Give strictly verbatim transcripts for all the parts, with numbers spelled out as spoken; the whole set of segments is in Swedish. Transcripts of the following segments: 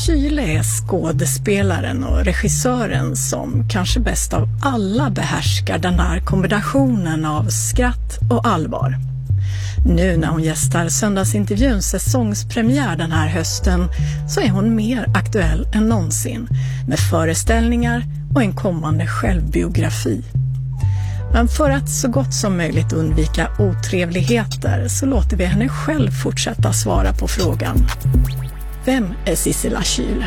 Kyle är skådespelaren och regissören som kanske bäst av alla behärskar den här kombinationen av skratt och allvar. Nu när hon gästar söndagsintervjuns säsongspremiär den här hösten så är hon mer aktuell än någonsin med föreställningar och en kommande självbiografi. Men för att så gott som möjligt undvika otrevligheter så låter vi henne själv fortsätta svara på frågan: vem är Sissela Kyle?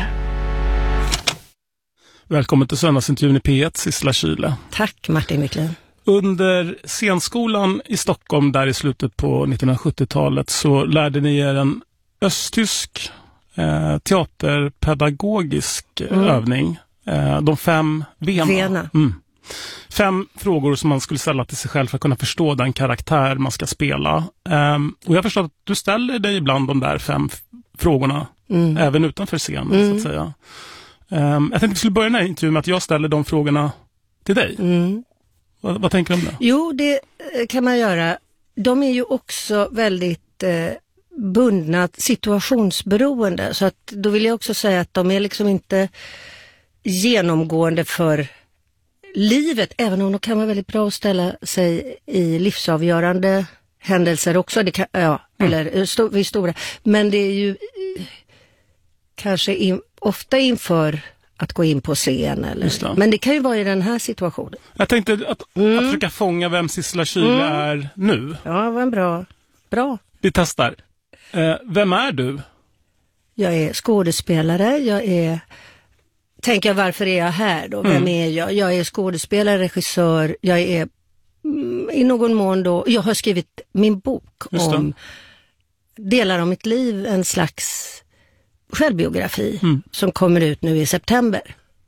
Välkommen till söndagsintervjun i P ett, Sissela Kyle. Tack Martin Wiklund. Under scenskolan i Stockholm där i slutet på nittonhundrasjuttiotalet så lärde ni er en östtysk eh, teaterpedagogisk mm. övning. Eh, de fem Vena. Vena. Mm. Fem frågor som man skulle ställa till sig själv för att kunna förstå den karaktär man ska spela. Um, och jag förstår att du ställer dig ibland de där fem f- frågorna mm. även utanför scenen mm. så att säga. Um, jag tänkte att vi skulle börja den här intervjun med att jag ställer de frågorna till dig. Mm. Vad, vad tänker du om det? Jo, det kan man göra. De är ju också väldigt eh, bundna, situationsberoende. Så att då vill jag också säga att de är liksom inte genomgående för livet, även om de kan vara väldigt bra att ställa sig i livsavgörande händelser också, det kan, ja, mm. eller st- vid stora, men det är ju eh, kanske in, ofta inför att gå in på scen eller, det. Men det kan ju vara i den här situationen. Jag tänkte att, mm. att försöka fånga vem Sissela Kyle mm. är nu. Ja, det var en bra. Bra. Vi testar. Eh, vem är du? Jag är skådespelare, jag är tänker jag, varför är jag här då? Vem mm. är jag? Jag är skådespelare, regissör, jag är mm, i någon mån då, jag har skrivit min bok om delar av mitt liv, en slags självbiografi mm. som kommer ut nu i september.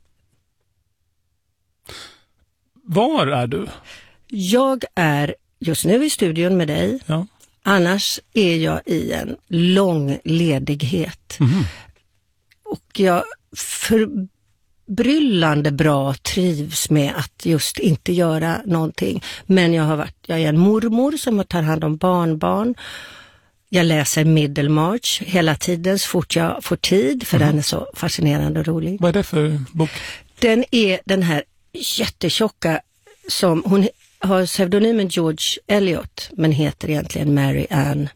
Var är du? Jag är just nu i studion med dig. Ja. Annars är jag i en lång ledighet. Mm. Och jag förbryllande bra trivs med att just inte göra någonting. Men jag har varit, jag är en mormor som tar hand om barnbarn. Jag läser Middlemarch hela tiden så fort jag får tid, för mm. den är så fascinerande och rolig. Vad är det för bok? Den är den här jättetjocka som, hon har pseudonymen George Eliot men heter egentligen Mary Ann.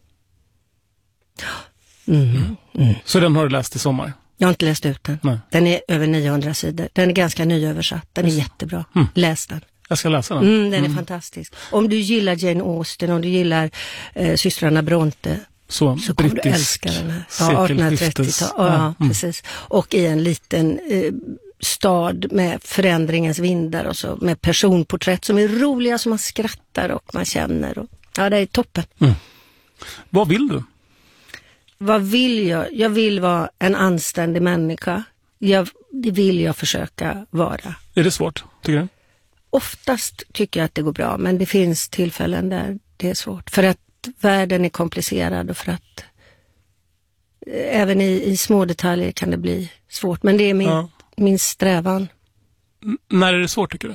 Mm. Mm. Så den har du läst i sommar? Jag har inte läst ut den. Nej. Den är över niohundra sidor. Den är ganska nyöversatt. Den är jättebra. Mm. Läs den. Jag ska läsa den. Mm, den mm. är fantastisk. Om du gillar Jane Austen, om du gillar eh, systrarna Bronte, så, så kommer du älska den här. Ja, artonhundratrettiotal. Ja, ja mm. precis. Och i en liten eh, stad med förändringens vindar och så med personporträtt som är roliga, som man skrattar och man känner. Och, ja, det är toppen. Mm. Vad vill du? Vad vill jag? Jag vill vara en anständig människa. Jag, det vill jag försöka vara. Är det svårt, tycker du? Oftast tycker jag att det går bra, men det finns tillfällen där det är svårt. För att världen är komplicerad och för att även i, i små detaljer kan det bli svårt. Men det är min, ja. min strävan. N- när är det svårt, tycker du?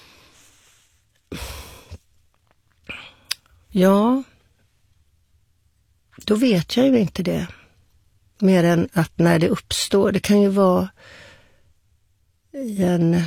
Ja, då vet jag ju inte det. Mer än att när det uppstår, det kan ju vara i en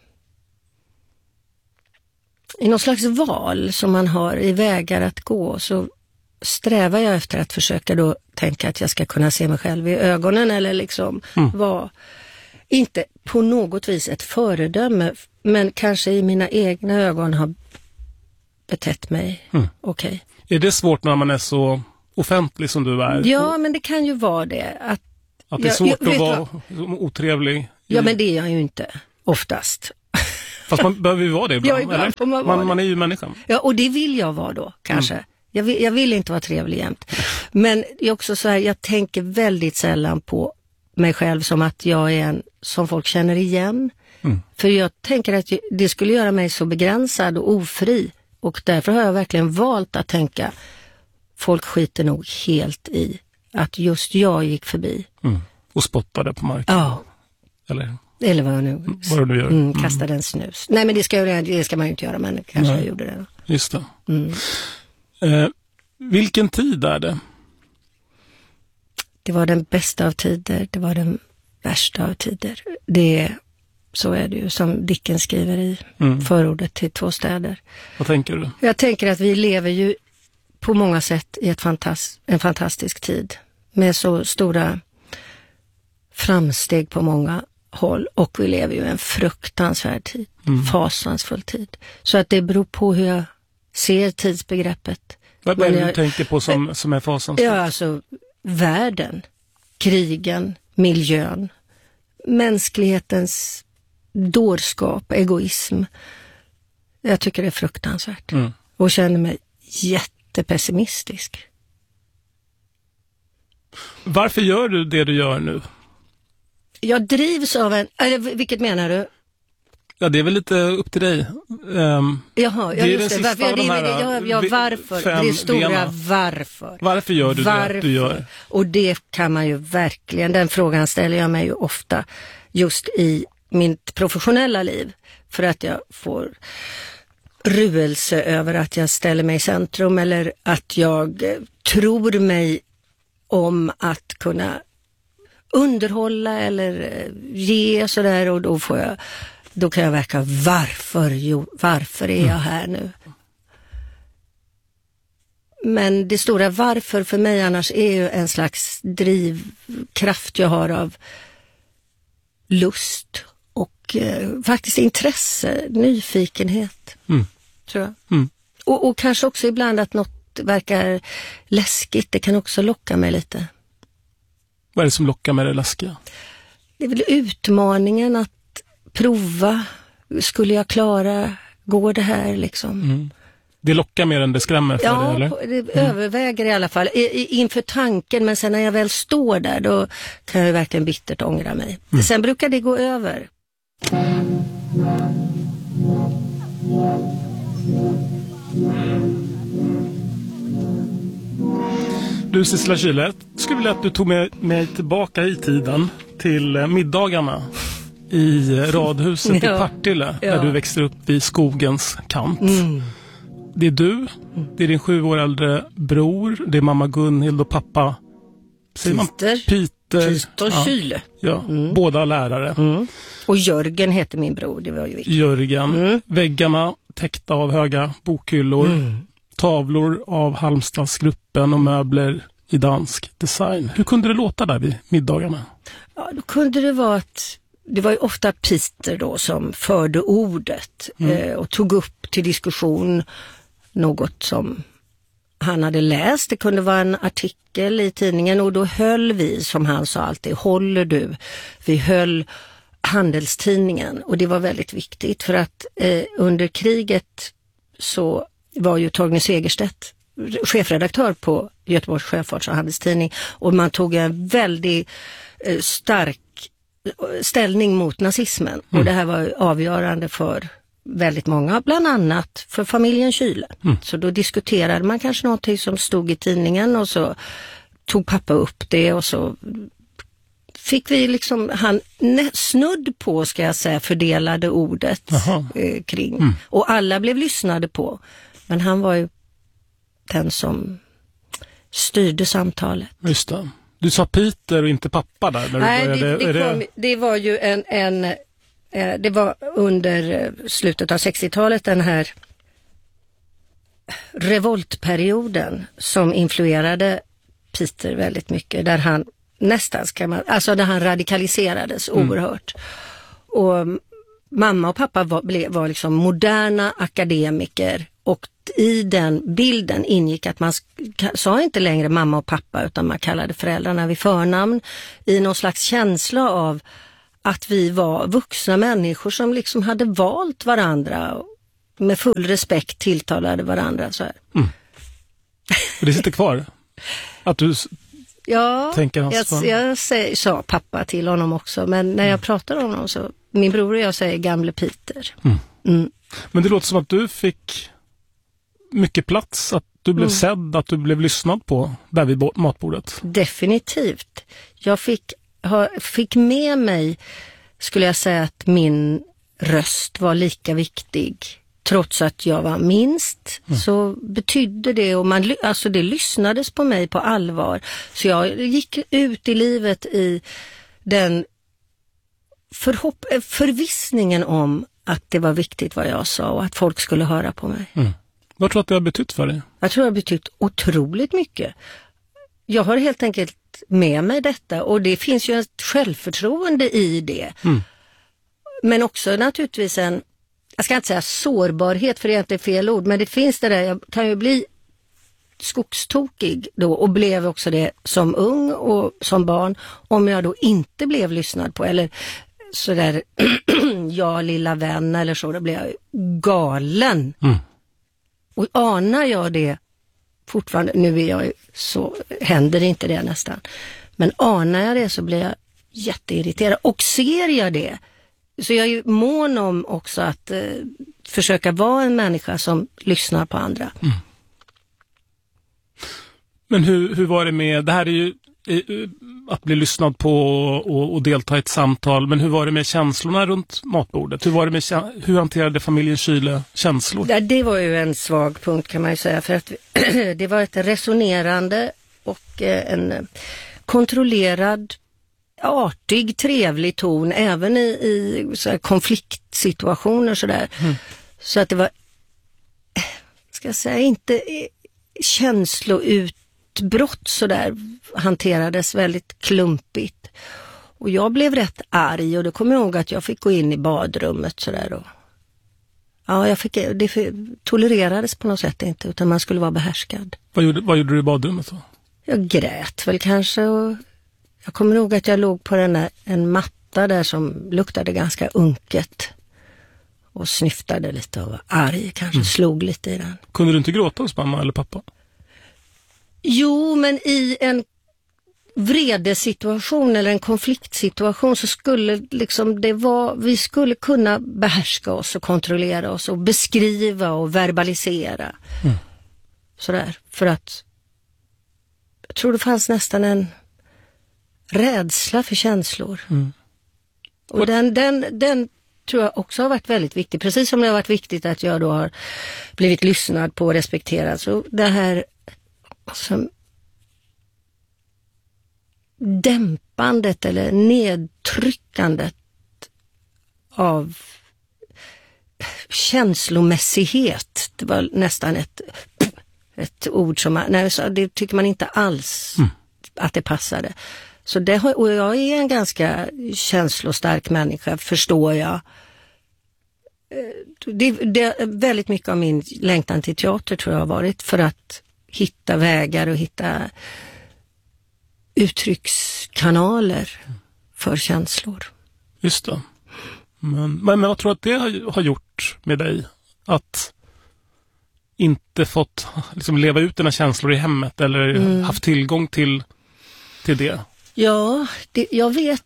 i någon slags val som man har i vägar att gå, så strävar jag efter att försöka då tänka att jag ska kunna se mig själv i ögonen eller liksom mm. vara inte på något vis ett föredöme, men kanske i mina egna ögon har betett mig mm. okej. Okay. Är det svårt när man är så offentlig som du är? Ja, men det kan ju vara det. Att, att det är svårt jag, jag, att vara vad? otrevlig? Ja, men det är jag ju inte oftast. Fast man behöver ju vara det ibland. Ja, ibland får man, vara man, man är ju människan. Ja, och det vill jag vara då, kanske. Mm. Jag, vill, jag vill inte vara trevlig jämt. Men det är också så här, jag tänker väldigt sällan på mig själv som att jag är en som folk känner igen. Mm. För jag tänker att det skulle göra mig så begränsad och ofri. Och därför har jag verkligen valt att tänka, folk skiter nog helt i att just jag gick förbi. Mm. Och spottade på marken. Ja. Eller... Eller vad jag nu, vad du gör. Mm, kastade en snus. Nej, men det ska, jag, det ska man ju inte göra, men kanske Nej. jag gjorde det. Just det. Mm. Eh, vilken tid är det? Det var den bästa av tider. Det var den, värsta av tider. Det är, så är det ju som Dickens skriver i mm. förordet till Två städer. Vad tänker du? Jag tänker att vi lever ju på många sätt i ett fantast, en fantastisk tid. Med så stora framsteg på många håll. Och vi lever ju i en fruktansvärd tid. Mm. Fasansfull tid. Så att det beror på hur jag ser tidsbegreppet. Vad är det du tänker på som, som är fasansfullt? Ja, alltså världen, krigen, miljön, mänsklighetens dårskap, egoism. Jag tycker det är fruktansvärt. Mm. Och känner mig jättepessimistisk. Varför gör du det du gör nu? Jag drivs av en... Eller, vilket menar du? Ja, det är väl lite upp till dig. Um, Jaha, ja, just det. Varför, ja, det, här, ja, ja, varför? Det är stora vena. varför. Varför gör du varför? det du gör? Och det kan man ju verkligen, den frågan ställer jag mig ju ofta just i mitt professionella liv. För att jag får ruelse över att jag ställer mig i centrum eller att jag tror mig om att kunna underhålla eller ge sådär, och då får jag då kan jag verka varför jo, varför är jag här nu? Men det stora varför för mig annars är ju en slags drivkraft jag har av lust och eh, faktiskt intresse, nyfikenhet, mm. tror jag. Mm. Och, och kanske också ibland att något verkar läskigt, det kan också locka mig lite. Vad är det som lockar med det läskiga? Det är väl utmaningen att prova, skulle jag klara, går det här liksom? Mm. Det lockar mer än det skrämmer för ja, dig, eller? Ja, det mm. överväger i alla fall. I, i, inför tanken, men sen när jag väl står där, då kan jag verkligen bittert ångra mig. Mm. Sen brukar det gå över. Du, Sissela Kyle, skulle vilja att du tog med mig tillbaka i tiden till middagarna i radhuset ja. i Partille, ja. där du växte upp vid skogens kant. Mm. Det är du, det är din sju år äldre bror, det är mamma Gunhild och pappa Peter. Man, Peter. Peter Kyle. Ja, mm. båda lärare. Mm. Och Jörgen heter min bror, det var ju viktigt. Jörgen. Mm. Väggarna täckta av höga bokhyllor. Mm. Tavlor av Halmstadsgruppen och möbler i dansk design. Hur kunde det låta där vid middagarna? Ja, då kunde det vara att det var ju ofta Peter då som förde ordet mm. eh, och tog upp till diskussion något som han hade läst. Det kunde vara en artikel i tidningen och då höll vi, som han sa alltid, håller du. Vi höll Handelstidningen och det var väldigt viktigt för att eh, under kriget så var ju Torgny Segerstedt chefredaktör på Göteborgs Sjöfarts- och Handelstidning och man tog en väldigt eh, stark ställning mot nazismen mm. och det här var avgörande för väldigt många, bland annat för familjen Kyle. Mm. Så då diskuterade man kanske någonting som stod i tidningen och så tog pappa upp det och så fick vi liksom, han snudd på ska jag säga, fördelade ordet eh, kring. Mm. Och alla blev lyssnade på. Men han var ju den som styrde samtalet. Just det. Du sa Peter och inte pappa där. När Nej, du började, det, det, kom, det... det var ju en, en eh, det var under slutet av sextiotalet den här revoltperioden som influerade Peter väldigt mycket. Där han nästan ska man, alltså där han radikaliserades mm. oerhört. Och mamma och pappa var, var liksom moderna akademiker och i den bilden ingick att man sa inte längre mamma och pappa utan man kallade föräldrarna vid förnamn i någon slags känsla av att vi var vuxna människor som liksom hade valt varandra och med full respekt tilltalade varandra så här. Mm. Och det sitter kvar? Att du ja, tänker hans jag, jag säger, sa pappa till honom också men när jag mm. pratar om honom så min bror och jag säger gamle Peter. Mm. Mm. Men det låter som att du fick mycket plats, att du blev mm. sedd, att du blev lyssnad på där vid matbordet. Definitivt. Jag fick, ha, fick med mig, skulle jag säga, att min röst var lika viktig. Trots att jag var minst mm. så betydde det, och man, alltså det lyssnades på mig på allvar. Så jag gick ut i livet i den förhopp- förvissningen om att det var viktigt vad jag sa och att folk skulle höra på mig. Mm. Vad tror du att det har betytt för dig? Jag tror det har betytt otroligt mycket. Jag har helt enkelt med mig detta och det finns ju ett självförtroende i det. Mm. Men också naturligtvis en, jag ska inte säga sårbarhet för det är inte fel ord, men det finns det där, jag kan ju bli skogstokig då och blev också det som ung och som barn om jag då inte blev lyssnad på eller sådär ja lilla vän eller så, då blev jag galen. Mm. Och anar jag det fortfarande, nu är jag så händer inte det nästan, men anar jag det så blir jag jätteirriterad och ser jag det så jag är ju mån om också att eh, försöka vara en människa som lyssnar på andra. Mm. Men hur, hur var det med, det här är ju att bli lyssnad på och, och delta i ett samtal, men hur var det med känslorna runt matbordet? Hur var det med, hur hanterade familjen Kyle känslor? Ja, det var ju en svag punkt kan man ju säga, för att det var ett resonerande och en kontrollerad, artig, trevlig ton även i, i så här konfliktsituationer sådär. Mm. Så att det var, ska jag säga, inte känslout brott så där hanterades väldigt klumpigt. Och jag blev rätt arg och då kom jag ihåg att jag fick gå in i badrummet så där och ja, jag fick, det tolererades på något sätt inte utan man skulle vara behärskad. Vad gjorde, vad gjorde du i badrummet då? Jag grät väl kanske och jag kommer ihåg att jag låg på den där, en matta där som luktade ganska unket och snyftade lite och var arg, kanske mm. slog lite i den. Kunde du inte gråta hos mamma eller pappa? Jo, men i en vredesituation eller en konfliktsituation så skulle liksom det vara, vi skulle kunna behärska oss och kontrollera oss och beskriva och verbalisera. Mm. Sådär, för att jag tror det fanns nästan en rädsla för känslor. Mm. Och, och den, den, den tror jag också har varit väldigt viktig. Precis som det har varit viktigt att jag då har blivit lyssnad på och respekterad. Så det här alltså, dämpandet eller nedtryckandet av känslomässighet, det var nästan ett, ett ord som man, nej, så det tycker man inte alls mm. att det passade. Så det har, och jag är en ganska känslostark människa, förstår jag. Det, det, väldigt mycket av min längtan till teater tror jag har varit för att hitta vägar och hitta uttryckskanaler för känslor. Just det. Men, men, men vad tror du att det har, har gjort med dig? Att inte fått liksom, leva ut dina känslor i hemmet eller mm. haft tillgång till, till det? Ja, det, jag vet.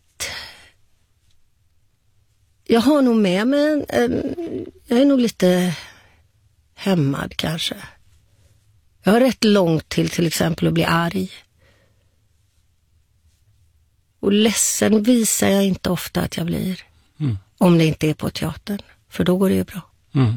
Jag har nog med mig, en, jag är nog lite hämmad kanske. Jag har rätt långt till till exempel att bli arg. Och ledsen visar jag inte ofta att jag blir. Mm. Om det inte är på teatern. För då går det ju bra. Mm.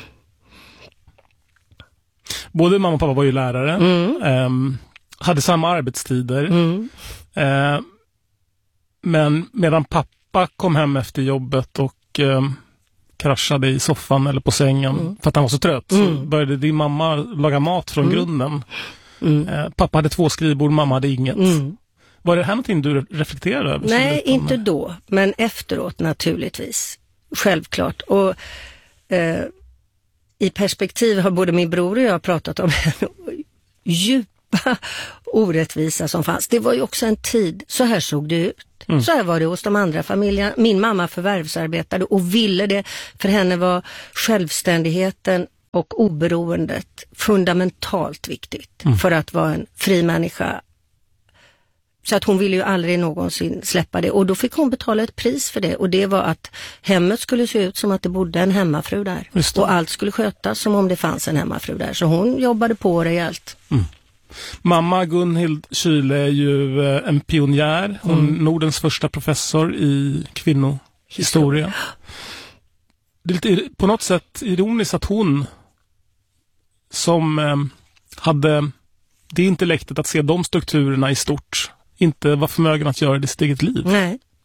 Både mamma och pappa var ju lärare. Mm. Um, hade samma arbetstider. Mm. Uh, men medan pappa kom hem efter jobbet och um, kraschade i soffan eller på sängen mm. för att han var så trött. Mm. Så började din mamma laga mat från mm. grunden. Mm. Uh, pappa hade två skrivbord, mamma hade inget. Mm. Var det här någonting du reflekterade över? Nej, inte då. Men efteråt naturligtvis. Självklart. Och eh, i perspektiv har både min bror och jag pratat om djupa orättvisa som fanns. Det var ju också en tid, så här såg det ut. Mm. Så här var det hos de andra familjerna. Min mamma förvärvsarbetade och ville det. För henne var självständigheten och oberoendet fundamentalt viktigt mm. för att vara en fri människa. Så att hon ville ju aldrig någonsin släppa det. Och då fick hon betala ett pris för det. Och det var att hemmet skulle se ut som att det bodde en hemmafru där. Och allt skulle skötas som om det fanns en hemmafru där. Så hon jobbade på rejält. Mm. Mamma Gunhild Kyle är ju en pionjär. Hon är mm. Nordens första professor i kvinnohistoria. Det är lite på något sätt ironiskt att hon som eh, hade det intellektet att se de strukturerna i stort inte var förmögen att göra det i sitt eget liv. Nej,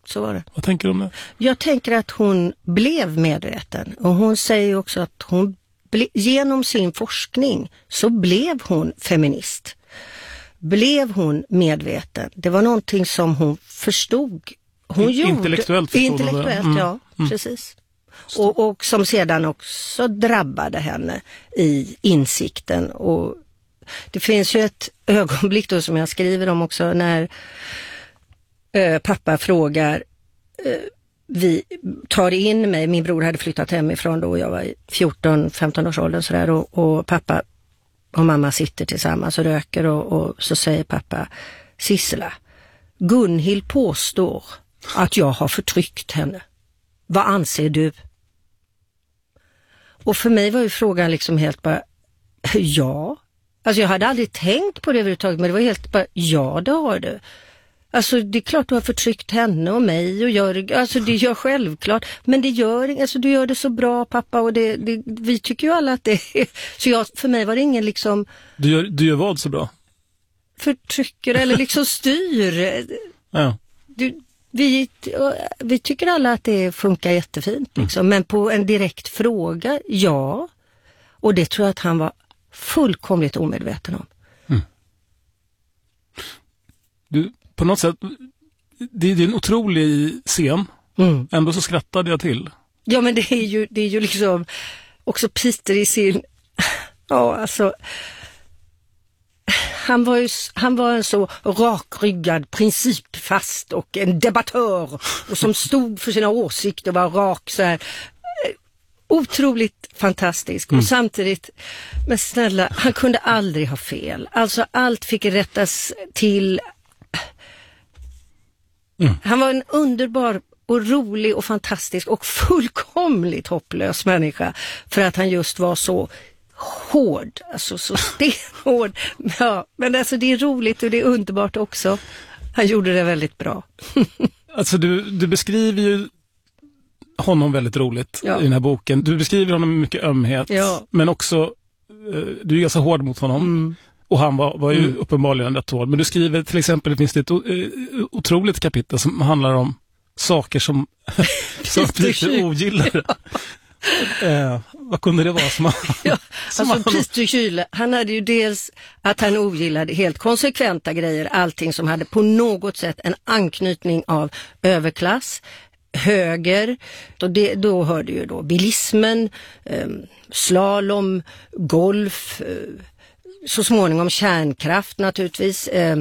exakt så var det. Vad tänker du om det? Jag tänker att hon blev medveten. Och hon säger också att hon ble, genom sin forskning så blev hon feminist. Blev hon medveten. Det var någonting som hon förstod. Hon In, gjorde, intellektuellt förstod intellektuellt, hon det. Mm. ja, Mm. precis. Och, och som sedan också drabbade henne i insikten. Och det finns ju ett ögonblick då som jag skriver om också när eh, pappa frågar, eh, vi tar in mig, min bror hade flyttat hemifrån då, jag var i fjorton femton års åldern sådär, och, och pappa och mamma sitter tillsammans och röker och, och så säger pappa, Sissela, Gunhild påstår att jag har förtryckt henne. Vad anser du? Och för mig var ju frågan liksom helt bara, ja. Alltså jag hade aldrig tänkt på det överhuvudtaget, men det var helt bara, ja det har du. Alltså det är klart du har förtryckt henne och mig och gör, alltså det gör självklart. Men det gör, alltså du gör det så bra pappa och det, det, vi tycker ju alla att det är, så jag, för mig var det ingen liksom. Du gör, du gör vad så bra? Förtrycker eller liksom styr. Ja. Du, vi, vi tycker alla att det funkar jättefint liksom. Mm. Men på en direkt fråga, ja. Och det tror jag att han var fullkomligt omedveten om. Mm. Du, på något sätt, det, det är en otrolig scen. Mm. Ändå så skrattade jag till. Ja, men det är ju, det är ju liksom också Peter i sin, ja alltså, han var ju, han var en så rakryggad, principfast och en debattör och som stod för sina åsikter, var rak så här. Otroligt fantastisk. Mm. Och samtidigt, men snälla, han kunde aldrig ha fel. Alltså allt fick rättas till. Mm. Han var en underbar och rolig och fantastisk och fullkomligt hopplös människa för att han just var så hård, alltså så stenhård. Ja, men alltså det är roligt och det är underbart också. Han gjorde det väldigt bra. Alltså du, du beskriver ju honom väldigt roligt ja. I den här boken. Du beskriver honom med mycket ömhet, ja. Men också du är ganska hård mot honom. Mm. Och han var, var ju mm. uppenbarligen rätt hård. Men du skriver till exempel, det finns det ett otroligt kapitel som handlar om saker som, som Peter ogillade. Ja. Eh, vad kunde det vara som han... Ja, som alltså han... Peter Kyle, han hade ju dels att han ogillade helt konsekventa grejer, allting som hade på något sätt en anknytning av överklass, höger, och det, då hörde ju då bilismen, eh, slalom, golf, eh, så småningom kärnkraft naturligtvis, eh,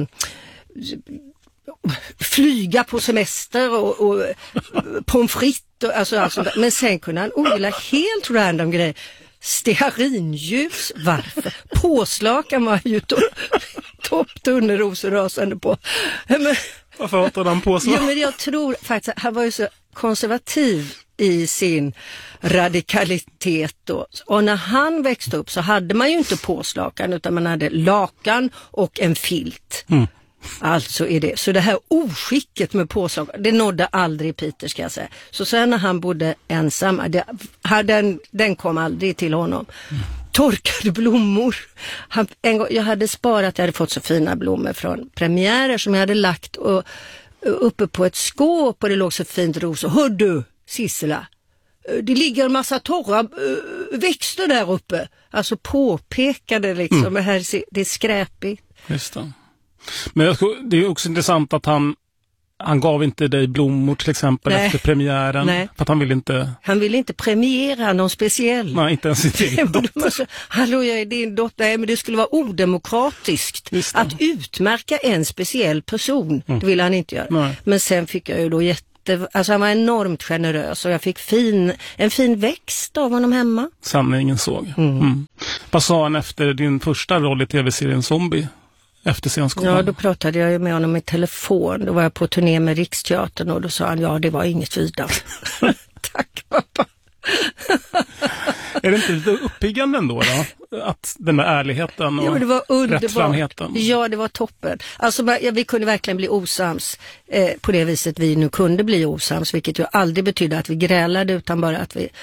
flyga på semester och, och pommes frites och, alltså, alltså, men sen kunde han ogilla helt random grejer. Stearinljus, varför? Påslakan var ju to- topptunnerosor rasande på. Men, varför hatade han påslag? Ja, men jag tror faktiskt att han var ju så konservativ i sin radikalitet då. Och när han växte upp så hade man ju inte påslakan utan man hade lakan och en filt. Mm. Alltså är det. Så det här oskicket med påslag, det nådde aldrig Peter, ska jag säga. Så sen när han bodde ensam, det, den, den kom aldrig till honom. Mm. Torkade blommor. Han, en gång, jag hade sparat, jag hade fått så fina blommor från premiärer som jag hade lagt och, uppe på ett skåp och det låg så fint rosor. Hör du, Sissela, det ligger en massa torra äh, växter där uppe. Alltså påpekade liksom, mm. här, det är skräpigt. Just det. Men jag tror, det är också intressant att han han gav inte dig blommor till exempel Nej. efter premiären. Nej. För att han ville inte... Han ville inte premiera någon speciell. Nej, inte ens sin egen dotter. Hallå, jag är din dotter. Nej, men det skulle vara odemokratiskt att utmärka en speciell person. Mm. Det ville han inte göra. Nej. Men sen fick jag ju då jätte... Alltså han var enormt generös och jag fick fin, en fin växt av honom hemma. Sanningen såg. Mm. Mm. Vad sa han efter din första roll i tv-serien Zombie? Efter scenskolan? Ja, då pratade jag med honom i telefon. Då var jag på turné med Riksteatern och då sa han, ja det var inget vidare. Tack pappa. Är det inte lite uppiggande ändå då? Att den där ärligheten och jo, det var underbart. rättframheten. Ja, det var toppen. Alltså ja, vi kunde verkligen bli osams eh, på det viset vi nu kunde bli osams. Vilket ju aldrig betydde att vi grälade utan bara att vi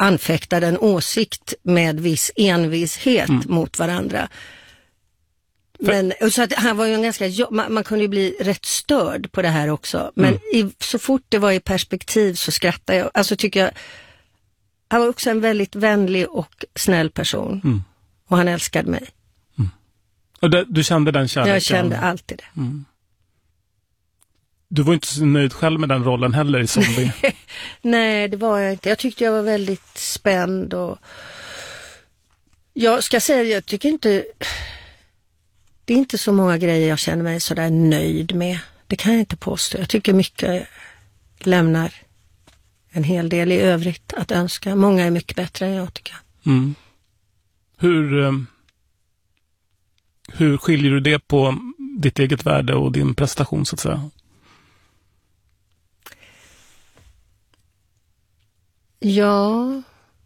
anfäktade en åsikt med viss envishet mm. mot varandra. Men, och så att han var ju en ganska, man, man kunde ju bli rätt störd på det här också. Men mm. i, så fort det var i perspektiv så skrattade jag. Alltså tycker jag, han var också en väldigt vänlig och snäll person. Mm. Och han älskade mig. Mm. Och det, du kände den kärleken? Jag kände alltid det. Mm. Du var inte så nöjd själv med den rollen heller i Zombie? Nej, det var jag inte. Jag tyckte jag var väldigt spänd och jag ska säga, jag tycker inte det är inte så många grejer jag känner mig så där nöjd med. Det kan jag inte påstå. Jag tycker mycket lämnar en hel del i övrigt att önska. Många är mycket bättre än jag tycker. Mm. Hur, hur skiljer du det på ditt eget värde och din prestation så att säga? Ja.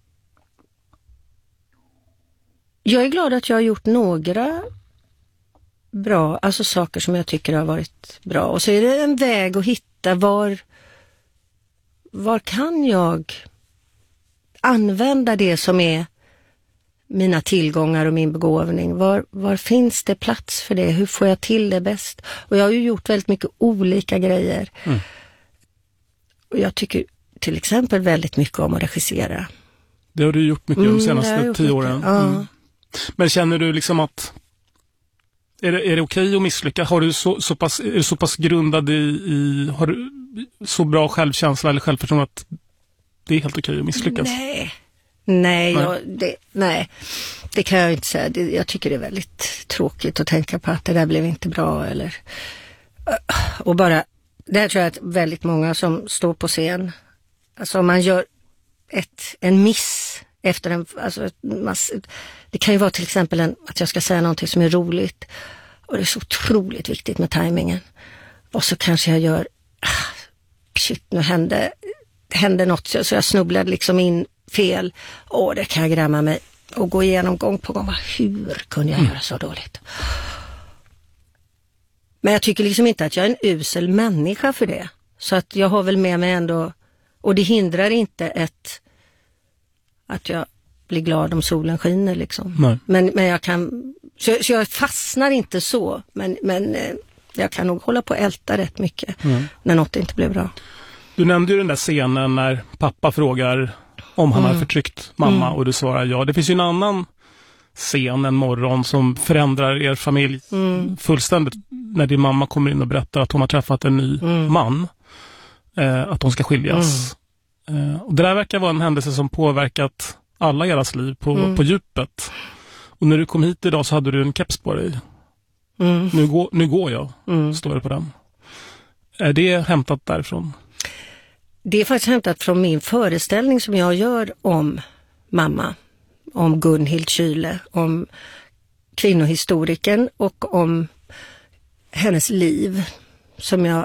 Jag är glad att jag har gjort några bra, alltså saker som jag tycker har varit bra. Och så är det en väg att hitta var var kan jag använda det som är mina tillgångar och min begåvning. Var, var finns det plats för det? Hur får jag till det bäst? Och jag har ju gjort väldigt mycket olika grejer. Mm. Och jag tycker till exempel väldigt mycket om att regissera. Det har du gjort mycket de senaste mm, tio åren. Ja. Mm. Men känner du liksom att är det, är det okej att misslyckas? Har du så, så pass, är du så pass grundad i, i har du så bra självkänsla eller självförtroende att det är helt okej att misslyckas? Nej, nej, nej. Jag, det, nej. det kan jag inte säga. Det, jag tycker det är väldigt tråkigt att tänka på att det där blev inte bra. Eller, och bara, där tror jag att väldigt många som står på scen, alltså om man gör ett, en miss efter en, alltså mass, det kan ju vara till exempel en, att jag ska säga någonting som är roligt och det är så otroligt viktigt med tajmingen. Och så kanske jag gör ah, shit, nu hände hände något så jag snubblade liksom in fel. Och det kan jag grämma mig och gå igenom gång på gång. Hur kunde jag mm. göra så dåligt? Men jag tycker liksom inte att jag är en usel människa för det. Så att jag har väl med mig ändå, och det hindrar inte ett att jag blir glad om solen skiner liksom. Nej. Men, men jag kan, så, så jag fastnar inte så, men, men eh, jag kan nog hålla på och älta rätt mycket mm. när något inte blir bra. Du nämnde ju den där scenen när pappa frågar om han mm. har förtryckt mamma mm. och du svarar ja. Det finns ju en annan scen en morgon som förändrar er familj mm. fullständigt när din mamma kommer in och berättar att hon har träffat en ny mm. man. Eh, att de ska skiljas. Mm. Eh, och det där verkar vara en händelse som påverkat alla eras liv på, mm. på djupet. Och när du kom hit idag så hade du en keps på dig. Mm. Nu, går, nu går jag, mm. står det på den. Är det hämtat därifrån? Det är faktiskt hämtat från min föreställning som jag gör om mamma. Om Gunhild Kyle, om kvinnohistoriken och om hennes liv som jag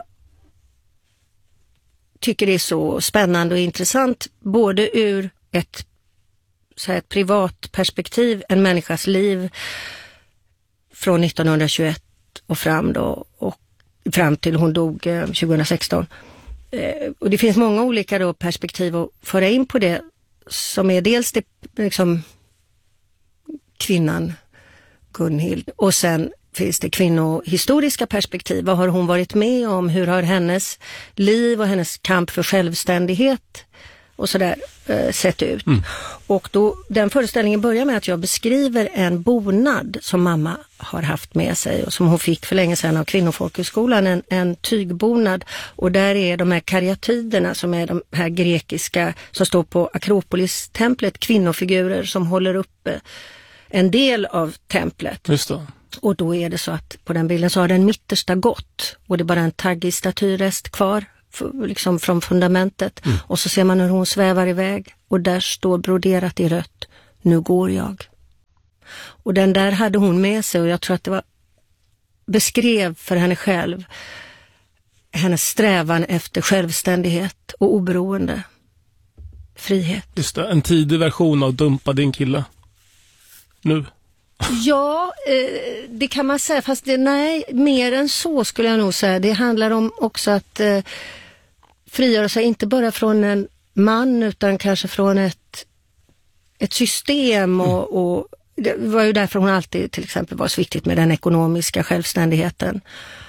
tycker är så spännande och intressant både ur ett, så här, ett privat perspektiv, en människas liv från nittonhundratjugoett och fram då och fram till hon dog eh, tjugohundrasexton. Eh, och det finns många olika då perspektiv att föra in på det som är dels det liksom kvinnan Gunhild och sen finns det kvinnohistoriska perspektiv. Vad har hon varit med om? Hur har hennes liv och hennes kamp för självständighet och sådär eh, sett ut? Mm. Och då, den föreställningen börjar med att jag beskriver en bonad som mamma har haft med sig och som hon fick för länge sedan av Kvinnofolkhögskolan, en, en tygbonad. Och där är de här karyatiderna som är de här grekiska som står på Akropolis-templet, kvinnofigurer som håller uppe en del av templet. Just det. Och då är det så att på den bilden så har den mittersta gått och det är bara en taggig statyrest kvar för, liksom från fundamentet. Mm. Och så ser man hur hon svävar iväg och där står broderat i rött: nu går jag. Och den där hade hon med sig och jag tror att det var beskrev för henne själv hennes strävan efter självständighet och oberoende. Frihet. Just det, en tidig version av Dumpa din kille. Nu. Ja, eh, det kan man säga, fast det, nej, mer än så skulle jag nog säga. Det handlar om också att eh, frigöra sig inte bara från en man utan kanske från ett, ett system och, och det var ju därför hon alltid till exempel var så viktigt med den ekonomiska självständigheten.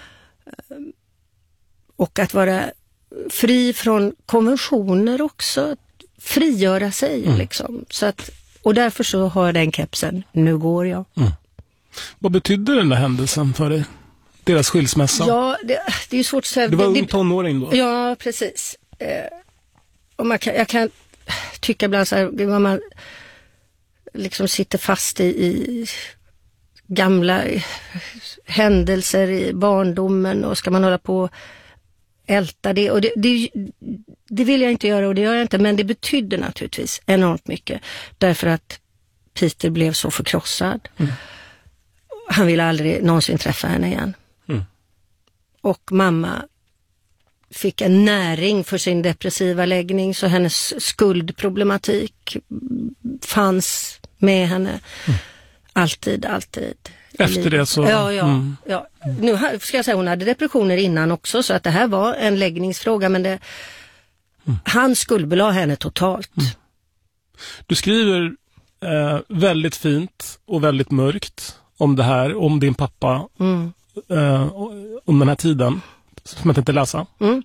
Och att vara fri från konventioner också, frigöra sig mm. liksom. Så att, och därför så har jag den kepsen, nu går jag. Mm. Vad betydde den där händelsen för dig? Deras skilsmässa? Ja, det, det är ju svårt att säga. Du var det, ung tonåring då? Ja, precis. Eh, och man kan, jag kan tycka ibland så här, det var man liksom sitter fast i, i gamla händelser i barndomen och ska man hålla på älta det. Och det, det, det vill jag inte göra och det gör jag inte, men det betydde naturligtvis enormt mycket. Därför att Peter blev så förkrossad. Mm. Han ville aldrig någonsin träffa henne igen. Mm. Och mamma fick en näring för sin depressiva läggning, så hennes skuldproblematik fanns med henne. Mm. Alltid, alltid. Efter det så... Ja, ja, mm. ja. Nu ska jag säga, hon hade depressioner innan också, så att det här var en läggningsfråga, men det, mm. han skuldbelade henne totalt. Mm. Du skriver eh, väldigt fint och väldigt mörkt om det här, om din pappa, mm. eh, om den här tiden som jag tänkte läsa. Mm.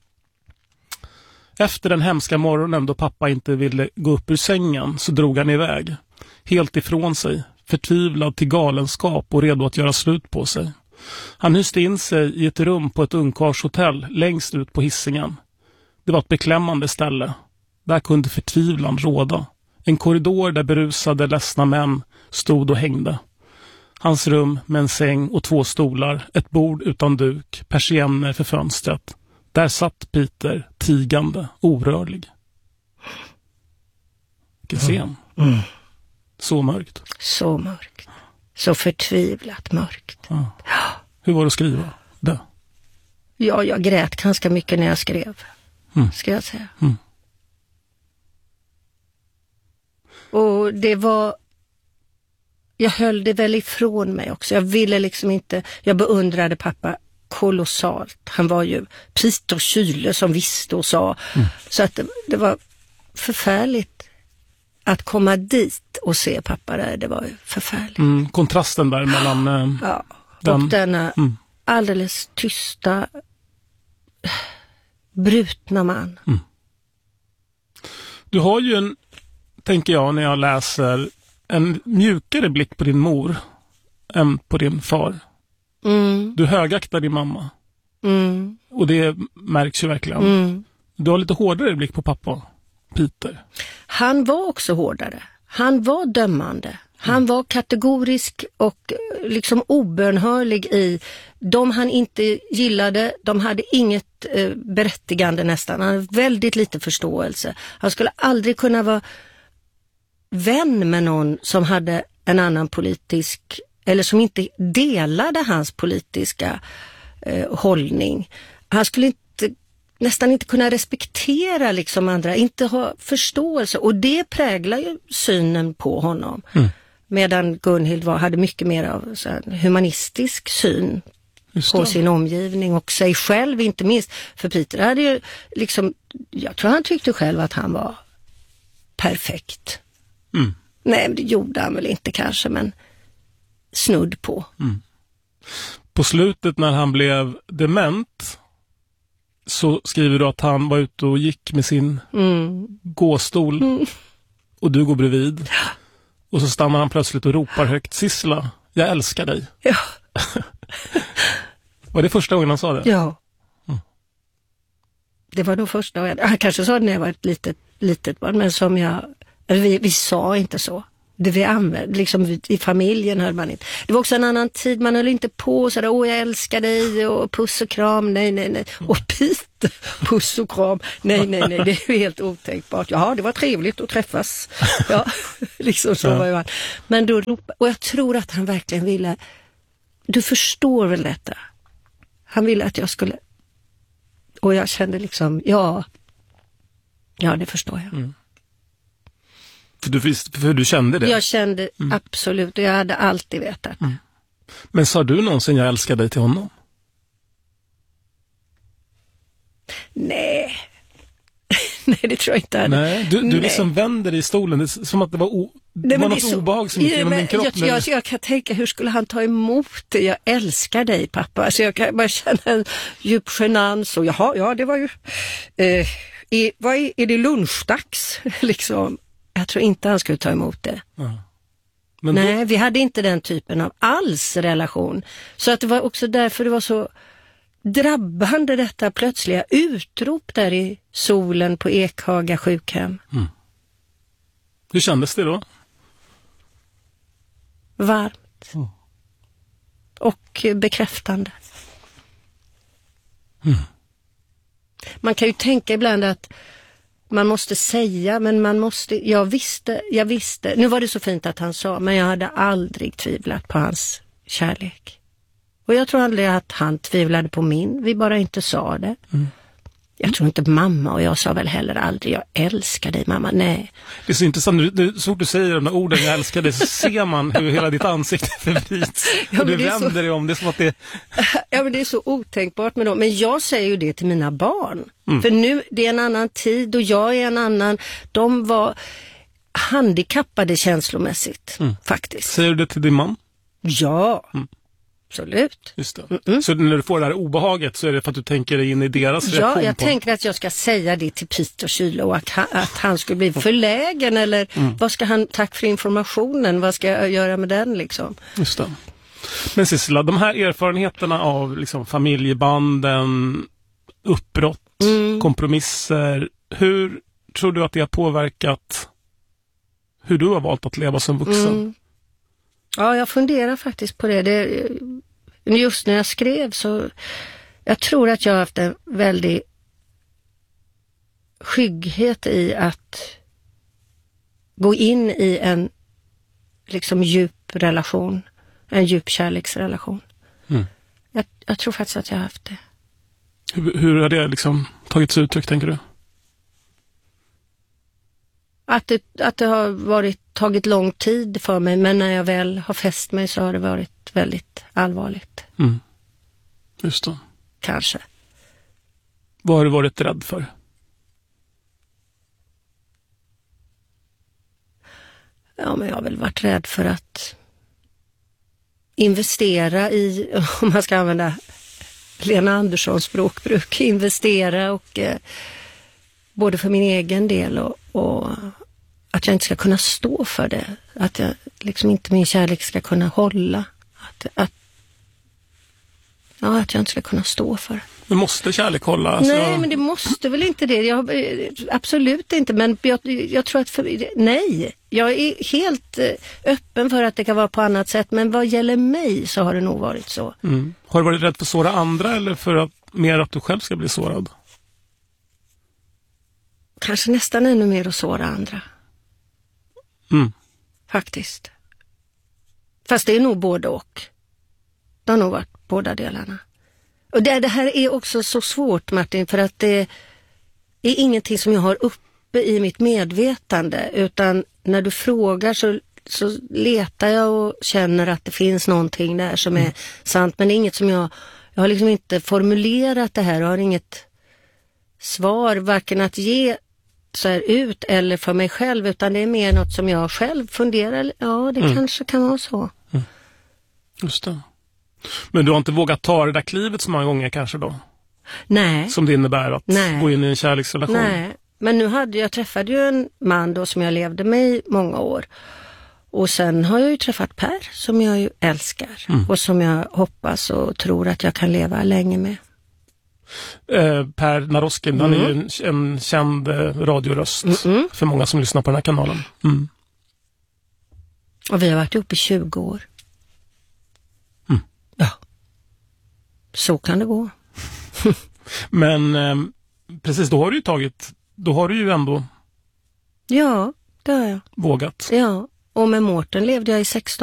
Efter den hemska morgonen då pappa inte ville gå upp ur sängen så drog han iväg, helt ifrån sig, förtvivlad till galenskap och redo att göra slut på sig. Han hyste in sig i ett rum på ett ungkarlshotell längst ut på Hisingen. Det var ett beklämmande ställe. Där kunde förtvivlan råda. En korridor där berusade, ledsna män stod och hängde. Hans rum med en säng och två stolar, ett bord utan duk, persienner för fönstret. Där satt Peter, tigande, orörlig. Vilken scen. Mm. Mm. Så mörkt. Så mörkt. Så förtvivlat mörkt. Ja. Hur var det att skriva det? Ja, jag grät ganska mycket när jag skrev. Mm. Ska jag säga. Mm. Och det var... Jag höll det väl ifrån mig också. Jag ville liksom inte... Jag beundrade pappa kolossalt. Han var ju Peter Kyle som visste och sa. Mm. Så att det, det var förfärligt att komma dit och se pappa där. Det var ju förfärligt. Mm, kontrasten där mellan... Eh, ja, den, och denna mm. alldeles tysta, brutna man. Mm. Du har ju en, tänker jag när jag läser, en mjukare blick på din mor än på din far. Mm. Du högaktar din mamma. Mm. Och det märks ju verkligen. Mm. Du har lite hårdare blick på pappa, Peter. Han var också hårdare. Han var dömande. Han mm. var kategorisk och liksom obönhörlig i de han inte gillade. De hade inget eh, berättigande nästan. Han hade väldigt lite förståelse. Han skulle aldrig kunna vara vän med någon som hade en annan politisk, eller som inte delade hans politiska eh, hållning. Han skulle inte, nästan inte kunna respektera liksom andra, inte ha förståelse. Och det präglar ju synen på honom. Mm. Medan Gunhild var, hade mycket mer av så här, humanistisk syn på sin omgivning och sig själv inte minst. För Peter hade ju liksom, jag tror han tyckte själv att han var perfekt. Mm. Nej, det gjorde han väl inte kanske, men snudd på. Mm. På slutet när han blev dement så skriver du att han var ute och gick med sin mm. gåstol mm. och du går bredvid. Och så stannar han plötsligt och ropar högt: Sissela, jag älskar dig. Ja. Var det första gången han sa det? Ja. Mm. Det var nog första gången. Han kanske sa det när jag var ett litet, litet barn, men som jag... Vi, vi sa inte så. Det vi använde, liksom i familjen hörde man inte. Det var också en annan tid, man höll inte på sådär, åh jag älskar dig och puss och kram, nej nej nej. Och Peter, puss och kram, nej nej nej, det är ju helt otänkbart. Ja, det var trevligt att träffas. Ja, liksom så var ju han. Men då ropade, och jag tror att han verkligen ville, du förstår väl detta? Han ville att jag skulle, och jag kände liksom, ja, ja det förstår jag. Mm. För du, för du kände det? Jag kände mm. absolut, och jag hade alltid vetat. Mm. Men sa du någonsin jag älskar dig till honom? Nej, Nej, det tror jag inte. Nej, du, du Nej. liksom vänder i stolen. Det är som att det var, o, det Nej, var men något det är så, obehag som gick genom din kropp. Jag, jag, jag kan tänka, hur skulle han ta emot det? Jag älskar dig, pappa. Alltså jag kan bara känna en djup genans. Och jaha, ja, det var ju... Eh, är, vad är, är det lunchdags? liksom. Jag tror inte han skulle ta emot det. Ja. Men Nej, då, vi hade inte den typen av alls relation. Så att det var också därför det var så drabbande, detta plötsliga utrop där i solen på Ekhaga sjukhem. mm. Hur kändes det då? Varmt. Mm. Och bekräftande. Mm. Man kan ju tänka ibland att man måste säga, men man måste, jag visste, jag visste, nu var det så fint att han sa, men jag hade aldrig tvivlat på hans kärlek. Och jag tror aldrig att han tvivlade på min, vi bara inte sa det. Mm. Jag tror inte mamma, och jag sa väl heller aldrig, jag älskar dig mamma, nej. Det är så intressant, så fort du säger de där orden, jag älskar dig, så ser man hur hela ditt ansikte förvrids. Ja, och du vänder så... dig om, det är som att det... Ja, men det är så otänkbart med dem. Men jag säger ju det till mina barn. Mm. För nu, det är en annan tid och jag är en annan. De var handikappade känslomässigt, mm. faktiskt. Säger du det till din man? Ja. Mm. Absolut. Just det. Mm-mm. Så när du får det här obehaget så är det för att du tänker dig in i deras reaktion? Ja, jag på... tänker att jag ska säga det till Peter Kyle och att han, att han skulle bli förlägen eller mm. vad ska han, tack för informationen, vad ska jag göra med den liksom? Just det. Men Sissela, de här erfarenheterna av liksom, familjebanden, uppbrott, mm. kompromisser, hur tror du att det har påverkat hur du har valt att leva som vuxen? Mm. Ja, jag funderar faktiskt på det. det. Just när jag skrev så jag tror att jag har haft en väldigt skygghet i att gå in i en liksom djup relation, en djup kärleksrelation. Mm. Jag, jag tror faktiskt att jag har haft det. Hur, hur har det liksom tagits uttryck, tänker du? Att det, att det har varit, tagit lång tid för mig, men när jag väl har fäst mig så har det varit väldigt allvarligt. Mm. Just det. Kanske. Vad har du varit rädd för? Ja, men jag har väl varit rädd för att investera i, om man ska använda Lena Anderssons språkbruk, investera och eh, både för min egen del och, och att jag inte ska kunna stå för det. Att jag liksom inte, min kärlek ska kunna hålla. Att, att, ja, att jag inte ska kunna stå för det. Men måste kärlek hålla? Alltså... Nej, men det måste väl inte det. Jag, absolut inte, men jag, jag tror att för, nej. Jag är helt öppen för att det kan vara på annat sätt, men vad gäller mig så har det nog varit så. Mm. Har du varit rädd för att såra andra eller för att mer att du själv ska bli sårad? Kanske nästan ännu mer att såra andra. Mm. Faktiskt. Fast det är nog både och. Det har nog varit båda delarna. Och det, det här är också så svårt, Martin, för att det är ingenting som jag har uppe i mitt medvetande, utan när du frågar så, så letar jag och känner att det finns någonting där som är mm. sant, men det är inget som jag, jag har liksom inte formulerat det här och har inget svar, varken att ge så här ut eller för mig själv, utan det är mer något som jag själv funderar, ja det mm. kanske kan vara så. Mm. Just det. Men du har inte vågat ta det där klivet så många gånger kanske då? Nej. Som det innebär att Nej. gå in i en kärleksrelation? Nej, men nu hade jag träffade ju en man då som jag levde med i många år. Och sen har jag ju träffat Per som jag ju älskar. Mm. Och som jag hoppas och tror att jag kan leva länge med. Eh, Per Naroskin, mm. han är ju en, en känd eh, radioröst Mm-mm. för många som lyssnar på den här kanalen. Mm. Och vi har varit ihop i tjugo år. Mm. Ja. Så kan det gå. Men eh, precis, då har du ju tagit, då har du ju ändå ja, det har jag. vågat. Ja, och med Mårten levde jag i sexton